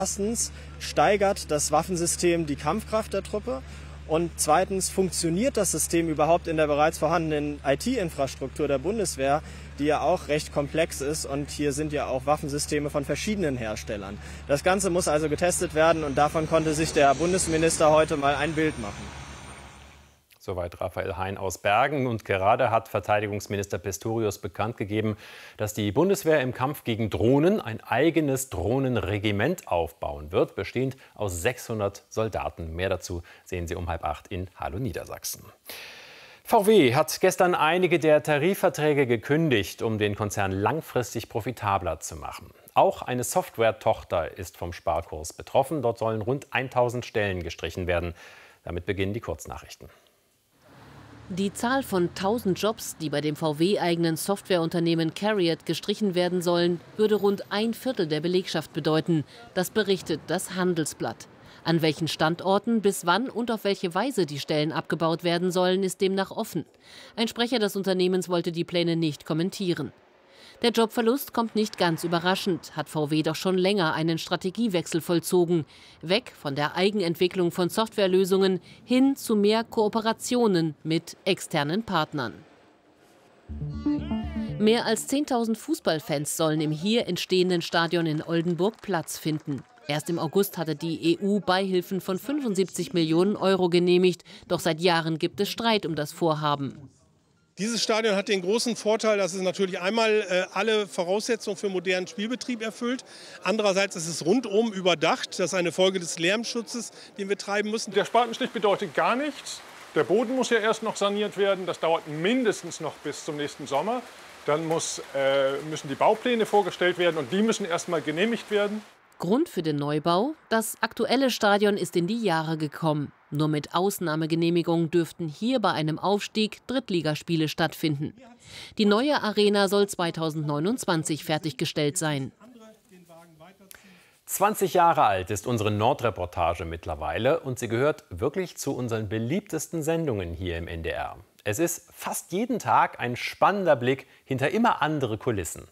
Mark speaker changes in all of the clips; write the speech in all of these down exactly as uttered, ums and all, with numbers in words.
Speaker 1: Erstens steigert das Waffensystem die Kampfkraft der Truppe und zweitens funktioniert das System überhaupt in der bereits vorhandenen I T-Infrastruktur der Bundeswehr, die ja auch recht komplex ist, und hier sind ja auch Waffensysteme von verschiedenen Herstellern. Das Ganze muss also getestet werden und davon konnte sich der Bundesminister heute mal ein Bild machen.
Speaker 2: Soweit Raphael Hein aus Bergen. Und gerade hat Verteidigungsminister Pistorius bekannt gegeben, dass die Bundeswehr im Kampf gegen Drohnen ein eigenes Drohnenregiment aufbauen wird, bestehend aus sechshundert Soldaten. Mehr dazu sehen Sie um halb acht in Hallo Niedersachsen. V W hat gestern einige der Tarifverträge gekündigt, um den Konzern langfristig profitabler zu machen. Auch eine Software-Tochter ist vom Sparkurs betroffen. Dort sollen rund tausend Stellen gestrichen werden. Damit beginnen die Kurznachrichten.
Speaker 3: Die Zahl von tausend Jobs, die bei dem V W-eigenen Softwareunternehmen Cariad gestrichen werden sollen, würde rund ein Viertel der Belegschaft bedeuten. Das berichtet das Handelsblatt. An welchen Standorten, bis wann und auf welche Weise die Stellen abgebaut werden sollen, ist demnach offen. Ein Sprecher des Unternehmens wollte die Pläne nicht kommentieren. Der Jobverlust kommt nicht ganz überraschend, hat V W doch schon länger einen Strategiewechsel vollzogen. Weg von der Eigenentwicklung von Softwarelösungen hin zu mehr Kooperationen mit externen Partnern. Mehr als zehntausend Fußballfans sollen im hier entstehenden Stadion in Oldenburg Platz finden. Erst im August hatte die E U Beihilfen von fünfundsiebzig Millionen Euro genehmigt. Doch seit Jahren gibt es Streit um das Vorhaben.
Speaker 4: Dieses Stadion hat den großen Vorteil, dass es natürlich einmal äh, alle Voraussetzungen für modernen Spielbetrieb erfüllt. Andererseits ist es rundum überdacht. Das ist eine Folge des Lärmschutzes, den wir treiben müssen.
Speaker 5: Der Spatenstich bedeutet gar nichts. Der Boden muss ja erst noch saniert werden. Das dauert mindestens noch bis zum nächsten Sommer. Dann muss, äh, müssen die Baupläne vorgestellt werden und die müssen erst mal genehmigt werden.
Speaker 3: Grund für den Neubau: Das aktuelle Stadion ist in die Jahre gekommen. Nur mit Ausnahmegenehmigung dürften hier bei einem Aufstieg Drittligaspiele stattfinden. Die neue Arena soll zweitausendneunundzwanzig fertiggestellt sein.
Speaker 2: zwanzig Jahre alt ist unsere Nordreportage mittlerweile und sie gehört wirklich zu unseren beliebtesten Sendungen hier im N D R. Es ist fast jeden Tag ein spannender Blick hinter immer andere Kulissen.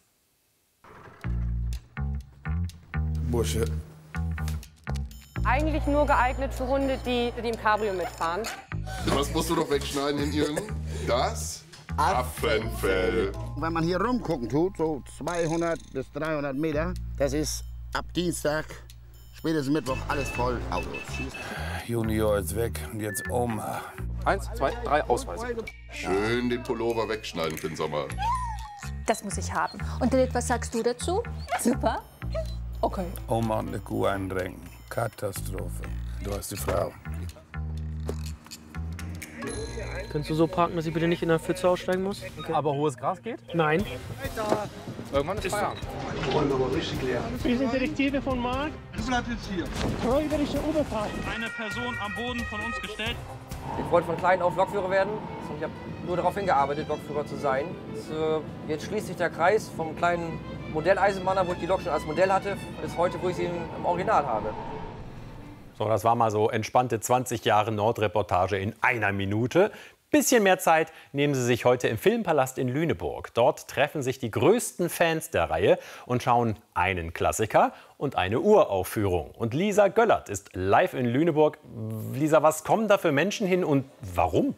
Speaker 6: Bursche.
Speaker 7: Eigentlich nur geeignet für Hunde, die, die im Cabrio mitfahren.
Speaker 6: Was musst du doch wegschneiden, Herr Jürgen? Das Affenfell.
Speaker 8: Wenn man hier rumgucken tut, so zweihundert bis dreihundert Meter, das ist ab Dienstag, spätestens Mittwoch, alles voll Autos.
Speaker 9: Junior ist weg und jetzt Oma.
Speaker 10: Eins, zwei, drei, Ausweise.
Speaker 6: Schön den Pullover wegschneiden für den Sommer.
Speaker 11: Das muss ich haben. Und Dilek, was sagst du dazu? Super. Okay.
Speaker 9: Oma und eine Kuh eindrängen. Katastrophe. Du hast die Frau.
Speaker 12: Kannst du so parken, dass ich bitte nicht in der Pfütze aussteigen muss?
Speaker 10: Okay. Aber hohes Gras geht?
Speaker 12: Nein.
Speaker 10: Irgendwann ist Feierabend.
Speaker 13: Wir wollen aber richtig leer.
Speaker 12: Wir sind Detektive von Mark.
Speaker 13: Du bleibst jetzt hier.
Speaker 12: Räuberische Überfahrt.
Speaker 14: Eine Person am Boden von uns gestellt.
Speaker 10: Ich wollte von klein auf Lokführer werden. Ich habe nur darauf hingearbeitet, Lokführer zu sein. Jetzt schließt sich der Kreis vom kleinen Modelleisenbahner, wo ich die Lok schon als Modell hatte, bis heute, wo ich sie im Original habe.
Speaker 2: So, das war mal so entspannte zwanzig Jahre Nordreportage in einer Minute. Bisschen mehr Zeit nehmen Sie sich heute im Filmpalast in Lüneburg. Dort treffen sich die größten Fans der Reihe und schauen einen Klassiker und eine Uraufführung. Und Lisa Göllert ist live in Lüneburg. Lisa, was kommen da für Menschen hin und warum?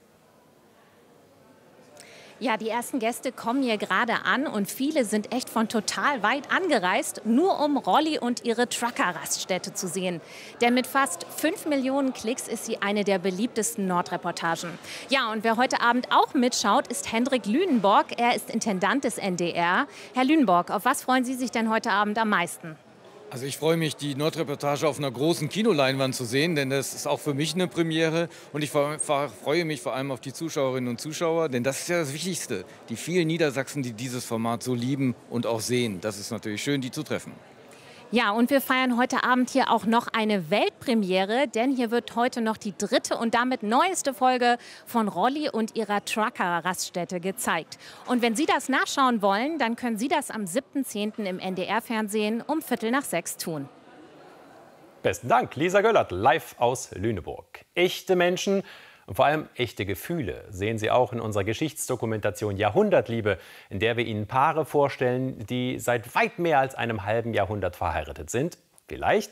Speaker 15: Ja, die ersten Gäste kommen hier gerade an und viele sind echt von total weit angereist, nur um Rolli und ihre Trucker-Raststätte zu sehen. Denn mit fast fünf Millionen Klicks ist sie eine der beliebtesten Nordreportagen. Ja, und wer heute Abend auch mitschaut, ist Hendrik Lünenborg. Er ist Intendant des N D R. Herr Lünenborg, auf was freuen Sie sich denn heute Abend am meisten?
Speaker 16: Also ich freue mich, die Nordreportage auf einer großen Kinoleinwand zu sehen, denn das ist auch für mich eine Premiere. Und ich freue mich vor allem auf die Zuschauerinnen und Zuschauer, denn das ist ja das Wichtigste. Die vielen Niedersachsen, die dieses Format so lieben und auch sehen. Das ist natürlich schön, die zu treffen.
Speaker 15: Ja, und wir feiern heute Abend hier auch noch eine Weltpremiere, denn hier wird heute noch die dritte und damit neueste Folge von Rolli und ihrer Trucker-Raststätte gezeigt. Und wenn Sie das nachschauen wollen, dann können Sie das am siebten zehnten im N D R-Fernsehen um Viertel nach sechs tun.
Speaker 2: Besten Dank, Lisa Göllert, live aus Lüneburg. Echte Menschen und vor allem echte Gefühle sehen Sie auch in unserer Geschichtsdokumentation Jahrhundertliebe, in der wir Ihnen Paare vorstellen, die seit weit mehr als einem halben Jahrhundert verheiratet sind. Vielleicht